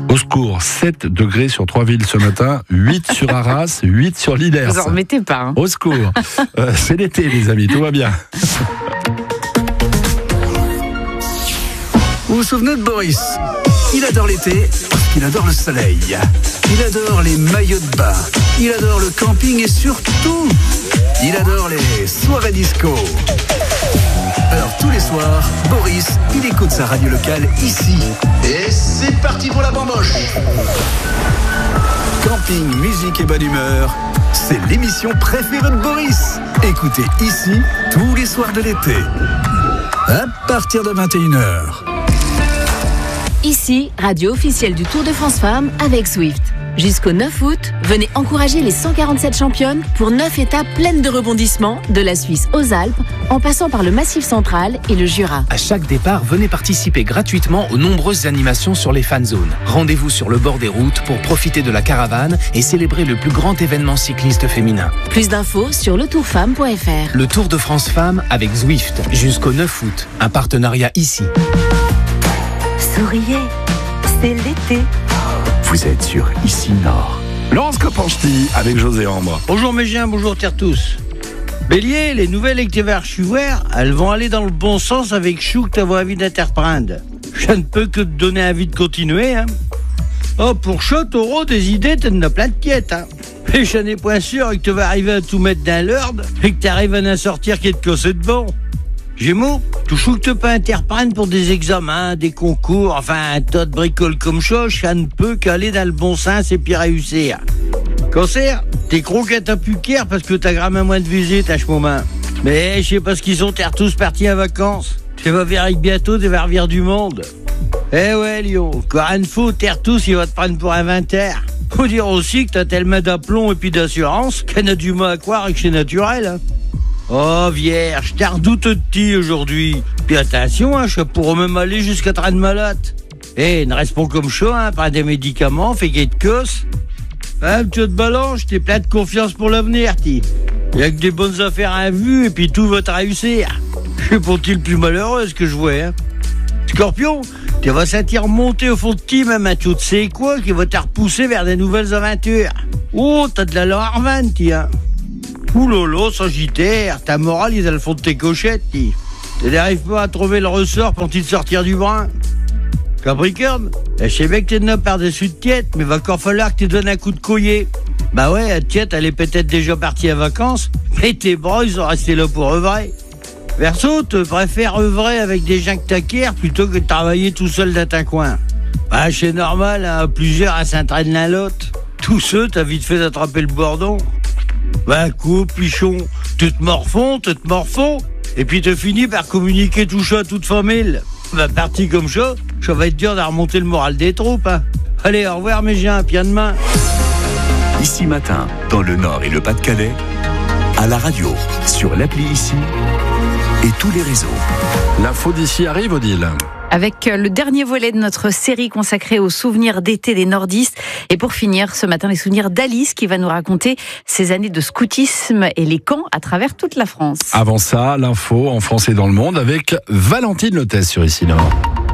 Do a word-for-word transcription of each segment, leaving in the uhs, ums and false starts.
Au secours, sept degrés sur trois villes ce matin, huit sur Arras, huit sur Lillers. Vous en remettez pas. Hein. Au secours. Euh, c'est l'été, les amis, tout va bien. Vous vous souvenez de Boris ? Il adore l'été parce qu'il adore le soleil. Il adore les maillots de bain. Il adore le camping et surtout, il adore les soirées disco. Alors tous les soirs, Boris, il écoute sa radio locale ici. Et c'est parti pour la bamboche. Camping, musique et bonne humeur, c'est l'émission préférée de Boris. Écoutez ici tous les soirs de l'été. À partir de vingt et une heures. Ici, radio officielle du Tour de France Femmes avec Zwift. Jusqu'au neuf août, venez encourager les cent quarante-sept championnes pour neuf étapes pleines de rebondissements, de la Suisse aux Alpes, en passant par le Massif central et le Jura. À chaque départ, venez participer gratuitement aux nombreuses animations sur les fan zones. Rendez-vous sur le bord des routes pour profiter de la caravane et célébrer le plus grand événement cycliste féminin. Plus d'infos sur le tour femme point f r. Le Tour de France Femmes avec Zwift, jusqu'au neuf août. Un partenariat ici. Souriez, c'est l'été. Vous êtes sur Ici Nord. L'horoscope en ch'ti avec José Ambre. Bonjour mes chiens, bonjour terre tous. Bélier, les nouvelles que tu vas recevoir, elles vont aller dans le bon sens avec chou que tu as envie d'entreprendre. Je ne peux que te donner envie de continuer. Hein. Oh, pour chat, taureau, des idées, tu en as plein de piètes. Hein. Et je n'ai point sûr que tu vas arriver à tout mettre dans l'ordre et que tu arrives à en sortir qui est de cosser de bon. Gémeaux, tout chou que tu peux entreprendre pour des examens, des concours, enfin un tas de bricoles comme ça, ça ne peut qu'aller dans le bon sens et puis réussir. Cancer, t'es croquette à pucaire parce que t'as gramé moins de visite à ce moment. Mais je sais pas ce qu'ils sont, t'es tous partis en vacances. Tu vas vers bientôt, tu vas revenir du monde. Eh ouais, Lyon, encore une fois, t'es tous, il va te prendre pour inventaire. Faut dire aussi que t'as tellement d'aplomb et puis d'assurance qu'elle a du mal à croire et que c'est naturel. Hein. Oh vierge, t'as redoute de ti aujourd'hui. Puis attention, hein, je pourrais même aller jusqu'à train de malade. Eh, ne reste pas comme ça, hein, pas des médicaments, fais qu'il y ait de cos. Hein, tu te balances, t'es plein de confiance pour l'avenir, ti. Y'a que des bonnes affaires à vue et puis tout va te réussir. Je suis pour-t-il le plus malheureux, ce que je vois, hein. Scorpion, tu vas sentir monter au fond de ti, même à tu sais quoi, qui va te repousser vers des nouvelles aventures. Oh, t'as de la larvane, ti, hein. Ouh lolo, Sagittaire, ta morale est dans le fond de tes cochettes, ti. Tu n'arrives pas à trouver le ressort pour t'y sortir du brin. Capricorne, je sais bien que t'es de là par-dessus de tiète, mais va encore falloir que tu donnes un coup de collier. Bah ouais, la tiète, elle est peut-être déjà partie en vacances, mais tes bras, ils sont restés là pour œuvrer. Verseau, tu préfères œuvrer avec des gens que t'acquiers plutôt que de travailler tout seul dans un coin. Bah c'est normal, hein, plusieurs à s'entraîner l'un l'autre. Tous ceux, t'as vite fait d'attraper le bordon. Bah coupe, pichon, tu te morfons, tu te morfons, et puis tu finis par communiquer tout ça à toute famille. Bah parti comme ça, ça va être dur de remonter le moral des troupes. Hein. Allez, au revoir mes gens, puis à demain. Ici matin, dans le Nord et le Pas-de-Calais, à la radio, sur l'appli Ici et tous les réseaux. L'info d'ici arrive, Odile. Avec le dernier volet de notre série consacrée aux souvenirs d'été des nordistes. Et pour finir, ce matin, les souvenirs d'Alice qui va nous raconter ses années de scoutisme et les camps à travers toute la France. Avant ça, l'info en France et dans le monde avec Valentine Lotès sur Ici Nord.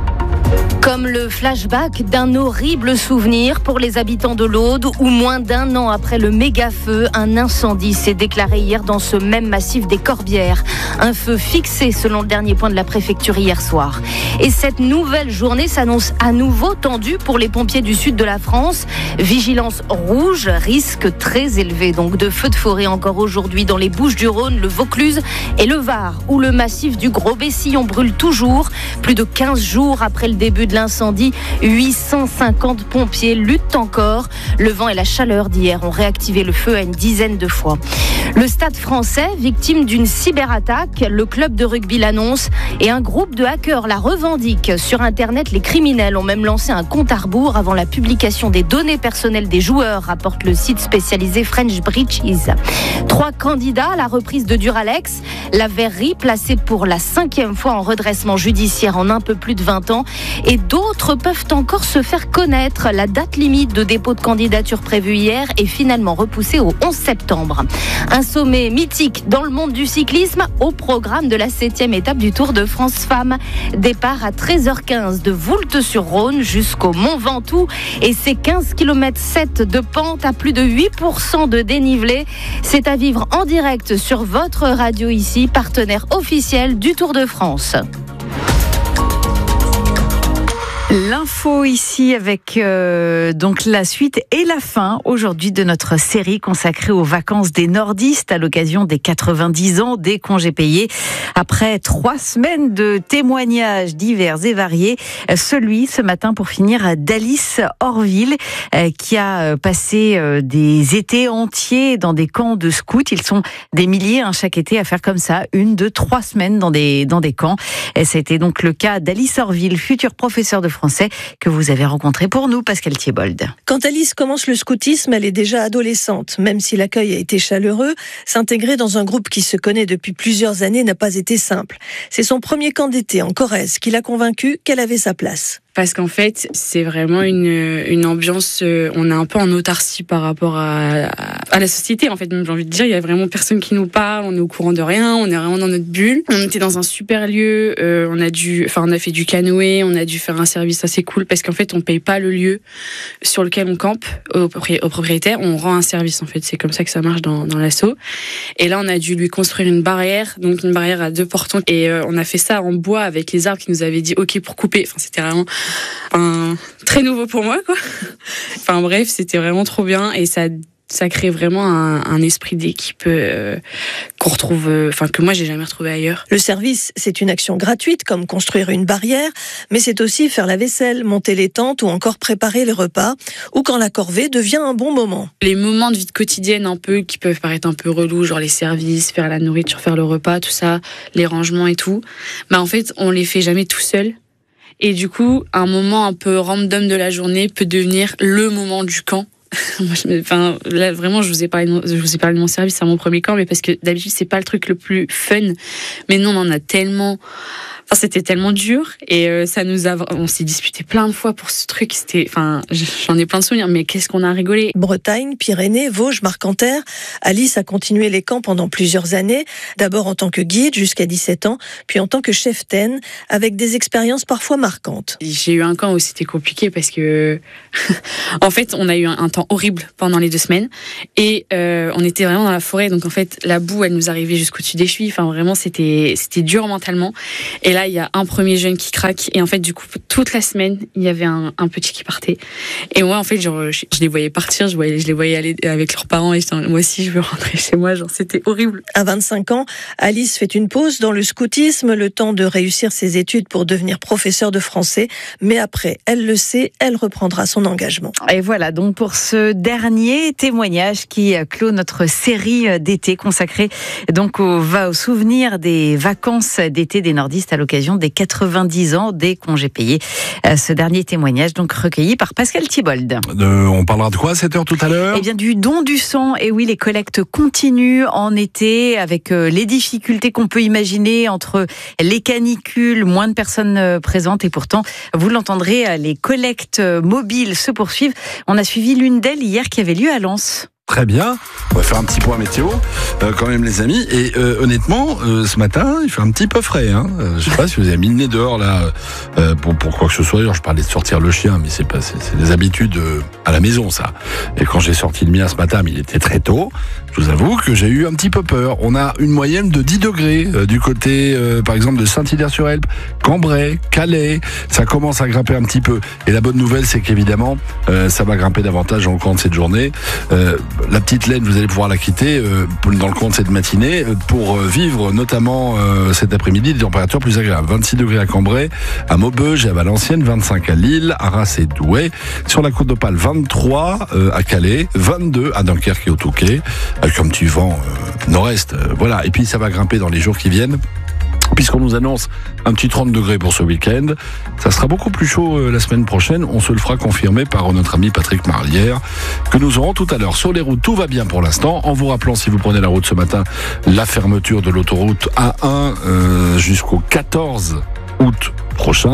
Comme le flashback d'un horrible souvenir pour les habitants de l'Aude où moins d'un an après le méga-feu, un incendie s'est déclaré hier dans ce même massif des Corbières. Un feu fixé selon le dernier point de la préfecture hier soir. Et cette nouvelle journée s'annonce à nouveau tendue pour les pompiers du sud de la France. Vigilance rouge, risque très élevé donc de feux de forêt encore aujourd'hui dans les Bouches-du-Rhône, le Vaucluse et le Var où le massif du Gros-Bessillon brûle toujours. Plus de quinze jours après le début de l'incendie, huit cent cinquante pompiers luttent encore. Le vent et la chaleur d'hier ont réactivé le feu à une dizaine de fois. Le Stade français, victime d'une cyberattaque, le club de rugby l'annonce et un groupe de hackers la revendique. Sur Internet, les criminels ont même lancé un compte à rebours avant la publication des données personnelles des joueurs, rapporte le site spécialisé French Breaches. Trois candidats à la reprise de Duralex, la verrerie placée pour la cinquième fois en redressement judiciaire en un peu plus de vingt ans. et d'autres peuvent encore se faire connaître. La date limite de dépôt de candidature prévue hier est finalement repoussée au onze septembre. Un sommet mythique dans le monde du cyclisme au programme de la septième étape du Tour de France Femmes. Départ à treize heures quinze de Voulte-sur-Rhône jusqu'au Mont Ventoux et ses quinze virgule sept kilomètres de pente à plus de huit pour cent de dénivelé. C'est à vivre en direct sur votre radio ici, partenaire officiel du Tour de France. L'info ici avec euh, donc la suite et la fin aujourd'hui de notre série consacrée aux vacances des nordistes à l'occasion des quatre-vingt-dix ans des congés payés. Après trois semaines de témoignages divers et variés, celui ce matin pour finir d'Alice Orville euh, qui a passé euh, des étés entiers dans des camps de scouts. Ils sont des milliers hein, chaque été à faire comme ça une, deux, trois semaines dans des dans des camps. Et c'était donc le cas d'Alice Orville, future professeure de français que vous avez rencontré pour nous, Pascal Thiebold. Quand Alice commence le scoutisme, elle est déjà adolescente. Même si l'accueil a été chaleureux, s'intégrer dans un groupe qui se connaît depuis plusieurs années n'a pas été simple. C'est son premier camp d'été en Corrèze qui l'a convaincue qu'elle avait sa place. Parce qu'en fait, c'est vraiment une, une ambiance, euh, on est un peu en autarcie par rapport à, à la société, en fait, même j'ai envie de dire, il y a vraiment personne qui nous parle, on est au courant de rien, on est vraiment dans notre bulle. On était dans un super lieu, euh, on a dû, enfin, on a fait du canoë, on a dû faire un service assez cool, parce qu'en fait, on paye pas le lieu sur lequel on campe au, au propriétaire, on rend un service, en fait, c'est comme ça que ça marche dans, dans l'asso. Et là, on a dû lui construire une barrière, donc une barrière à deux portants, et euh, on a fait ça en bois avec les arbres qui nous avaient dit OK pour couper, enfin, c'était vraiment Enfin, très nouveau pour moi, quoi. Enfin bref, c'était vraiment trop bien et ça, ça crée vraiment un, un esprit d'équipe euh, qu'on retrouve, euh, enfin que moi j'ai jamais retrouvé ailleurs. Le service, c'est une action gratuite comme construire une barrière, mais c'est aussi faire la vaisselle, monter les tentes ou encore préparer les repas, ou quand la corvée devient un bon moment. Les moments de vie quotidienne un peu qui peuvent paraître un peu relous, genre les services, faire la nourriture, faire le repas, tout ça, les rangements et tout, bah en fait on les fait jamais tout seul. Et du coup, un moment un peu random de la journée peut devenir le moment du camp. Moi, je, enfin, là, vraiment, je vous ai parlé de, je vous ai parlé de mon service, c'est mon premier camp, mais parce que d'habitude, c'est pas le truc le plus fun. Mais non, on en a tellement. Enfin, c'était tellement dur et euh, ça nous a. On s'est disputé plein de fois pour ce truc. C'était. Enfin, j'en ai plein de souvenirs, mais qu'est-ce qu'on a rigolé. Bretagne, Pyrénées, Vosges, Marcanterre. Alice a continué les camps pendant plusieurs années. D'abord en tant que guide jusqu'à dix-sept ans, puis en tant que chef-ten, avec des expériences parfois marquantes. J'ai eu un camp où c'était compliqué parce que, en fait, on a eu un, un temps horrible pendant les deux semaines et euh, on était vraiment dans la forêt. Donc en fait, la boue, elle nous arrivait jusqu'au-dessus des chevilles. Enfin, vraiment, c'était c'était dur mentalement. Et là, il y a un premier jeune qui craque. Et en fait, du coup, toute la semaine, il y avait un, un petit qui partait. Et moi, en fait, genre, je, je les voyais partir, je, voyais, je les voyais aller avec leurs parents. Et je disais, moi aussi, je veux rentrer chez moi. Genre, c'était horrible. À vingt-cinq ans, Alice fait une pause dans le scoutisme, le temps de réussir ses études pour devenir professeure de français. Mais après, elle le sait, elle reprendra son engagement. Et voilà donc pour ce dernier témoignage qui clôt notre série d'été consacrée donc au, au souvenir des vacances d'été des nordistes à l'occasion des quatre-vingt-dix ans des congés payés. Ce dernier témoignage donc recueilli par Pascal Thiebold. Euh, on parlera de quoi à cette heure tout à l'heure ? Eh bien du don du sang. Et oui, les collectes continuent en été avec les difficultés qu'on peut imaginer entre les canicules, moins de personnes présentes et pourtant, vous l'entendrez, les collectes mobiles se poursuivent. On a suivi l'une d'elles hier qui avait lieu à Lens. Très bien, on va faire un petit point météo euh, quand même les amis et euh, honnêtement euh, ce matin il fait un petit peu frais hein. euh, je sais pas si vous avez mis le nez dehors là euh, pour, pour quoi que ce soit. D'ailleurs je parlais de sortir le chien mais c'est pas c'est, c'est des habitudes euh, à la maison ça, et quand j'ai sorti le mien ce matin mais il était très tôt, je vous avoue que j'ai eu un petit peu peur. On a une moyenne de dix degrés euh, du côté euh, par exemple de Saint-Hilaire-sur-Elbe, Cambrai, Calais, ça commence à grimper un petit peu et la bonne nouvelle c'est qu'évidemment euh, ça va grimper davantage dans le cours de cette journée. euh, La petite laine, vous allez pouvoir la quitter euh, dans le cours de cette matinée euh, pour euh, vivre notamment euh, cet après-midi des températures plus agréables. vingt-six degrés à Cambrai, à Maubeuge et à Valenciennes, vingt-cinq à Lille, Arras et Douai. Sur la côte d'Opale, vingt-trois euh, à Calais, vingt-deux à Dunkerque et au Touquet, avec un petit vent euh, nord-est. Euh, voilà. Et puis ça va grimper dans les jours qui viennent, puisqu'on nous annonce un petit trente degrés pour ce week-end. Ça sera beaucoup plus chaud euh, la semaine prochaine. On se le fera confirmer par notre ami Patrick Marlière, que nous aurons tout à l'heure. Sur les routes, tout va bien pour l'instant. En vous rappelant, si vous prenez la route ce matin, la fermeture de l'autoroute A un euh, jusqu'au quatorze août prochain.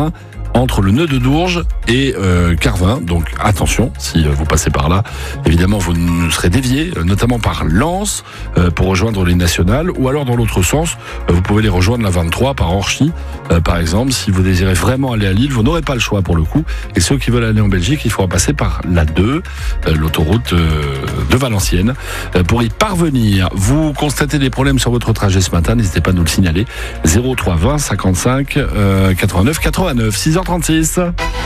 entre le nœud de Dourges et euh, Carvin. Donc attention, si euh, vous passez par là, évidemment vous serez dévié, euh, notamment par Lens, euh, pour rejoindre les nationales, ou alors dans l'autre sens, euh, vous pouvez les rejoindre la vingt-trois par Orchy, euh, par exemple. Si vous désirez vraiment aller à Lille, vous n'aurez pas le choix pour le coup. Et ceux qui veulent aller en Belgique, il faudra passer par la deux, euh, l'autoroute euh, de Valenciennes. Euh, pour y parvenir, vous constatez des problèmes sur votre trajet ce matin, n'hésitez pas à nous le signaler. zéro trois vingt cinquante-cinq euh, quatre-vingt-neuf quatre-vingt-neuf, six heures trente-six.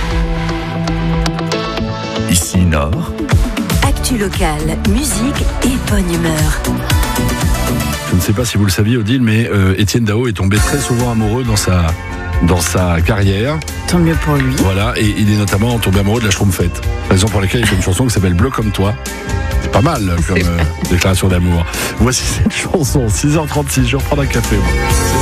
Ici Nord. Actu locale, musique et bonne humeur. Je ne sais pas si vous le saviez, Odile, mais euh, Étienne Dao est tombé très souvent amoureux dans sa, dans sa carrière. Tant mieux pour lui. Voilà, et il est notamment tombé amoureux de la Schtroumpfette. Raison pour laquelle il fait une chanson qui s'appelle Bleu comme toi. C'est pas mal comme euh, déclaration d'amour. Voici cette chanson, six heures trente-six, je reprends un café. Moi.